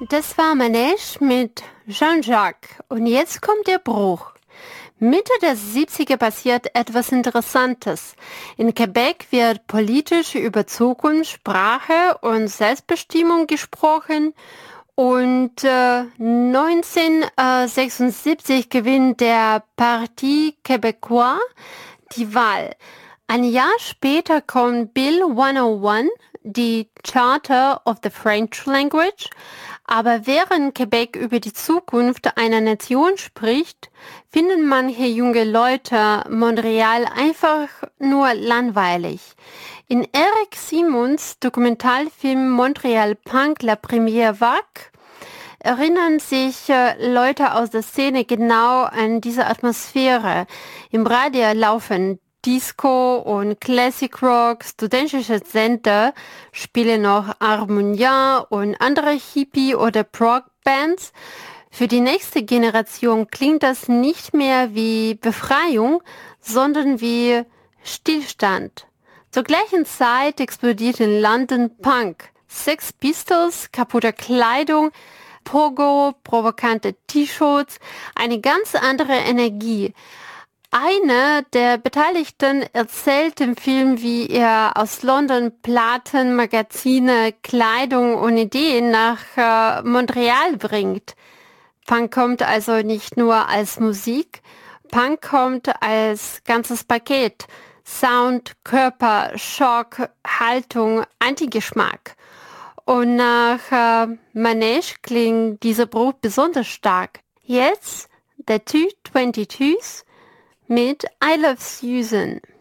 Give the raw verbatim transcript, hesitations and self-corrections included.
Das war Manège mit Jean-Jacques. Und jetzt kommt der Bruch. Mitte der siebziger passiert etwas Interessantes. In Quebec wird politisch über Zukunft, Sprache und Selbstbestimmung gesprochen. Und äh, neunzehnhundertsechsundsiebzig gewinnt der Parti Québécois die Wahl. Ein Jahr später kommt Bill hunderteins, die Charter of the French Language. Aber während Quebec über die Zukunft einer Nation spricht, finden manche junge Leute Montreal einfach nur langweilig. In Eric Simons Dokumentarfilm Montreal Punk La Première Vague erinnern sich äh, Leute aus der Szene genau an diese Atmosphäre. Im Radio laufen Disco und Classic Rock, studentische Sender spielen noch Harmonia und andere Hippie- oder Prog-Bands. Für die nächste Generation klingt das nicht mehr wie Befreiung, sondern wie Stillstand. Zur gleichen Zeit explodiert in London Punk. Sex Pistols, kaputte Kleidung, Pogo, provokante T-Shirts, eine ganz andere Energie. Einer der Beteiligten erzählt im Film, wie er aus London Platten, Magazine, Kleidung und Ideen nach äh, Montreal bringt. Punk kommt also nicht nur als Musik, Punk kommt als ganzes Paket. Sound, Körper, Schock, Haltung, Antigeschmack. Und nach äh, Manège klingt dieser Bruch besonders stark. Jetzt The zwei zweiundzwanzig mit I Love Susan.